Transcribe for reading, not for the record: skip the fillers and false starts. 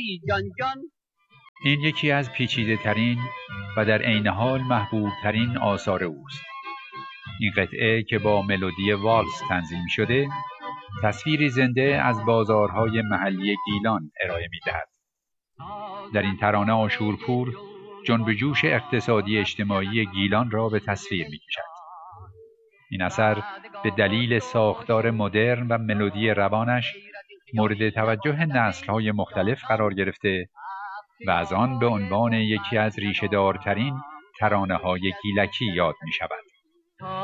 ای جان جان. این یکی از پیچیده ترین و در عین حال محبوب ترین آثار اوست. این قطعه که با ملودی والس تنظیم شده، تصویری زنده از بازارهای محلی گیلان ارائه می‌دهد. در این ترانه عاشورپور جنب جوش اقتصادی اجتماعی گیلان را به تصویر می‌کشد. این اثر به دلیل ساختار مدرن و ملودی روانش مورد توجه نسل‌های مختلف قرار گرفته و از آن به عنوان یکی از ریشه‌دارترین ترانه‌های گیلکی یاد می‌شود.